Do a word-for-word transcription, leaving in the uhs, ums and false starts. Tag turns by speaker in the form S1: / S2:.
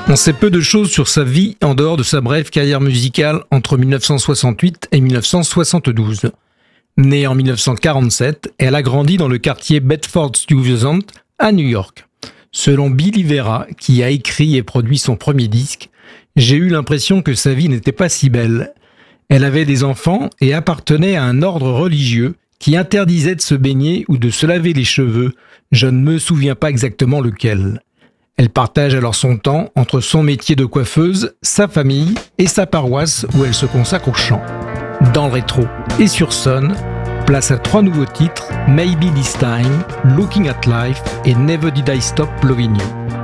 S1: On sait peu de choses sur sa vie en dehors de sa brève carrière musicale entre dix-neuf cent soixante-huit et dix-neuf cent soixante-douze. Née en dix-neuf cent quarante-sept, elle a grandi dans le quartier Bedford-Stuyvesant à New York. Selon Billy Vera, qui a écrit et produit son premier disque, j'ai eu l'impression que sa vie n'était pas si belle. Elle avait des enfants et appartenait à un ordre religieux qui interdisait de se baigner ou de se laver les cheveux, je ne me souviens pas exactement lequel. Elle partage alors son temps entre son métier de coiffeuse, sa famille et sa paroisse où elle se consacre au chant. Dans le rétro et sur Sun, place à trois nouveaux titres, Maybe This Time, Looking at Life et Never Did I Stop Loving You.